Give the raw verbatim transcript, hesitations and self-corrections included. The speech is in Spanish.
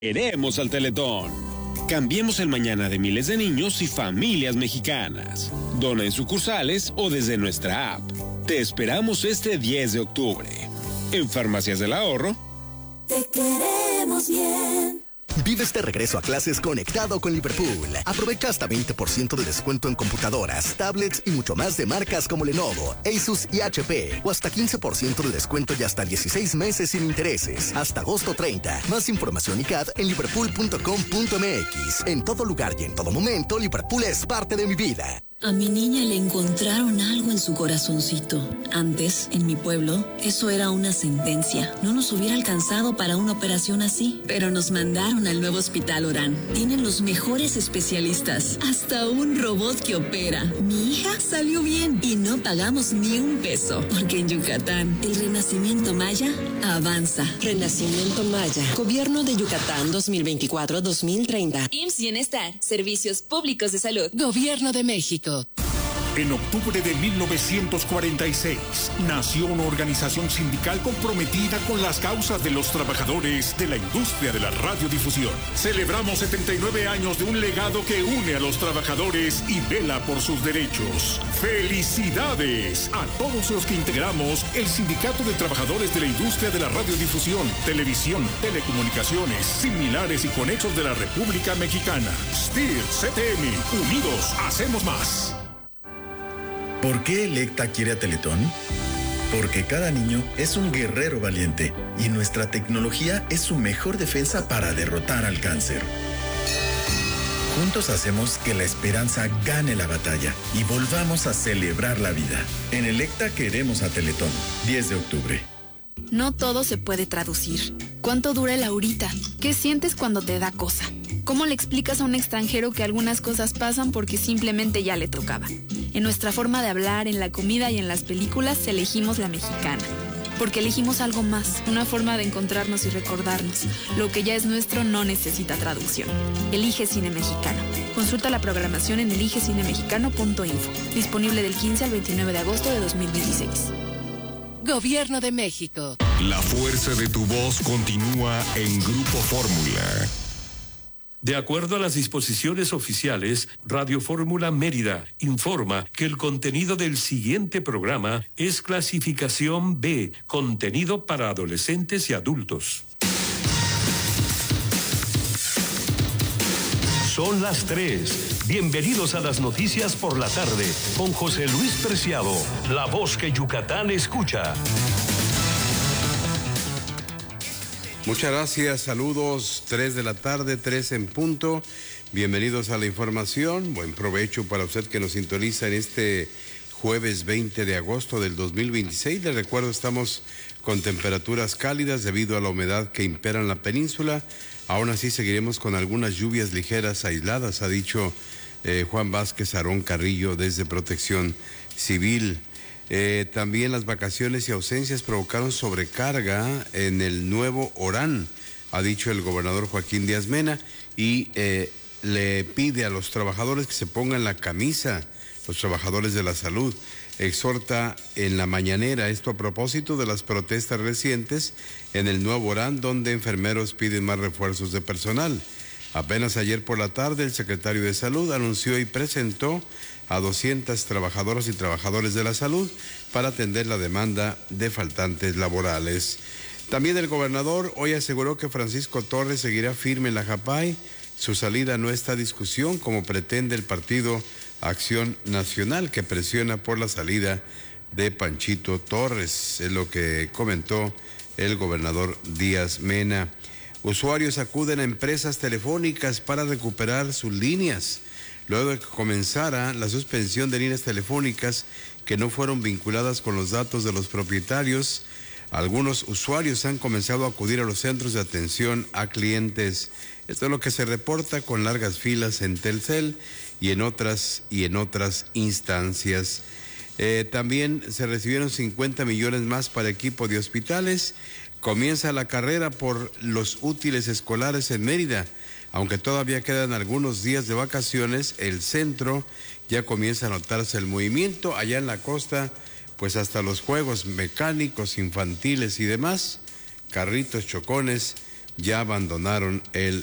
Queremos al Teletón. Cambiemos el mañana de miles de niños y familias mexicanas. Dona en sucursales o desde nuestra app. Te esperamos este diez de octubre. En Farmacias del Ahorro. Te queremos bien. Vive este regreso a clases conectado con Liverpool. Aprovecha hasta veinte por ciento de descuento en computadoras, tablets y mucho más de marcas como Lenovo, Asus y H P. O hasta quince por ciento de descuento y hasta dieciséis meses sin intereses. Hasta agosto treinta. Más información y C A D en liverpool punto com punto m x. En todo lugar y en todo momento, Liverpool es parte de mi vida. A mi niña le encontraron algo en su corazoncito. Antes, en mi pueblo, eso era una sentencia. No nos hubiera alcanzado para una operación así. Pero nos mandaron al nuevo Hospital Orán. Tienen los mejores especialistas. Hasta un robot que opera. Mi hija salió bien y no pagamos ni un peso. Porque en Yucatán, el renacimiento maya avanza. Renacimiento Maya. Gobierno de Yucatán dos mil veinticuatro a dos mil treinta. I M S S Bienestar. Servicios Públicos de Salud. Gobierno de México. En octubre de mil novecientos cuarenta y seis, nació una organización sindical comprometida con las causas de los trabajadores de la industria de la radiodifusión. Celebramos setenta y nueve años de un legado que une a los trabajadores y vela por sus derechos. ¡Felicidades a todos los que integramos el Sindicato de Trabajadores de la Industria de la Radiodifusión, Televisión, Telecomunicaciones, Similares y Conexos de la República Mexicana! S T I R C T M, unidos hacemos más. ¿Por qué Electa quiere a Teletón? Porque cada niño es un guerrero valiente y nuestra tecnología es su mejor defensa para derrotar al cáncer. Juntos hacemos que la esperanza gane la batalla y volvamos a celebrar la vida. En Electa queremos a Teletón. diez de octubre. No todo se puede traducir. ¿Cuánto dura el ahorita? ¿Qué sientes cuando te da cosa? ¿Cómo le explicas a un extranjero que algunas cosas pasan porque simplemente ya le tocaba? En nuestra forma de hablar, en la comida y en las películas, elegimos la mexicana. Porque elegimos algo más, una forma de encontrarnos y recordarnos. Lo que ya es nuestro no necesita traducción. Elige Cine Mexicano. Consulta la programación en elige cine mexicano punto info. Disponible del quince al veintinueve de agosto de dos mil veintiséis. Gobierno de México. La fuerza de tu voz continúa en Grupo Fórmula. De acuerdo a las disposiciones oficiales, Radio Fórmula Mérida informa que el contenido del siguiente programa es clasificación B, contenido para adolescentes y adultos. Son las tres. Bienvenidos a las noticias por la tarde con José Luis Preciado, la voz que Yucatán escucha. Muchas gracias, saludos, tres de la tarde, tres en punto. Bienvenidos a la información, buen provecho para usted que nos sintoniza en este jueves veinte de agosto del dos mil veintiséis. Les recuerdo, estamos con temperaturas cálidas debido a la humedad que impera en la península. Aún así seguiremos con algunas lluvias ligeras aisladas, ha dicho eh, Juan Vázquez Arón Carrillo desde Protección Civil. Eh, también las vacaciones y ausencias provocaron sobrecarga en el nuevo Orán, ha dicho el gobernador Joaquín Díaz Mena, y eh, le pide a los trabajadores que se pongan la camisa, los trabajadores de la salud. Exhorta en la mañanera, esto a propósito de las protestas recientes en el nuevo Orán, donde enfermeros piden más refuerzos de personal. Apenas ayer por la tarde, el secretario de Salud anunció y presentó a doscientas trabajadoras y trabajadores de la salud para atender la demanda de faltantes laborales. También el gobernador hoy aseguró que Francisco Torres seguirá firme en la Japay. Su salida no está a discusión, como pretende el partido Acción Nacional, que presiona por la salida de Panchito Torres, es lo que comentó el gobernador Díaz Mena. Usuarios acuden a empresas telefónicas para recuperar sus líneas, luego de que comenzara la suspensión de líneas telefónicas que no fueron vinculadas con los datos de los propietarios. Algunos usuarios han comenzado a acudir a los centros de atención a clientes. Esto es lo que se reporta con largas filas en Telcel y en otras, y en otras instancias. Eh, también se recibieron cincuenta millones más para equipo de hospitales. Comienza la carrera por los útiles escolares en Mérida. Aunque todavía quedan algunos días de vacaciones, el centro ya comienza a notarse el movimiento. Allá en la costa, pues hasta los juegos mecánicos, infantiles y demás, carritos, chocones, ya abandonaron el